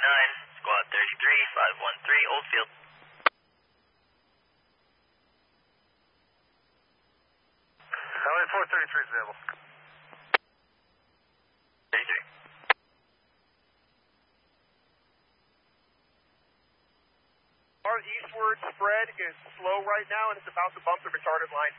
Squad 33, 513, Oldfield. LA 433 is available. 33. Our eastward spread is slow right now, and it's about to bump the retarded line.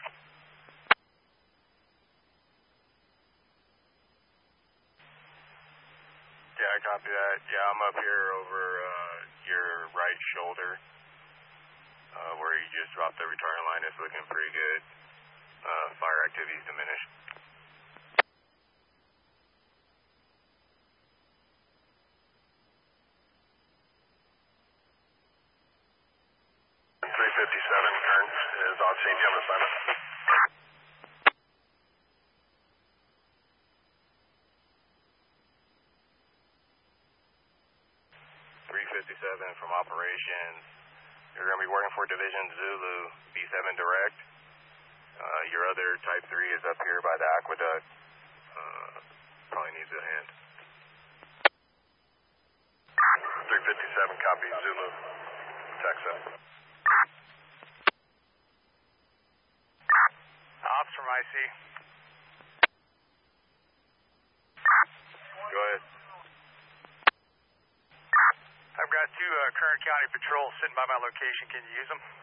Yeah, I copy that. Yeah, I'm up here over your right shoulder where you just dropped the retardant line. It's looking pretty good. Fire activity's diminished. Kern is on CGM assignment. 357 from operations. You're going to be working for Division Zulu, B7 direct. Your other Type 3 is up here by the aqueduct. Probably needs a hand. 357, copy Zulu. Texas. Ops from IC. Go ahead. I've got two Kern County patrols sitting by my location. Can you use them?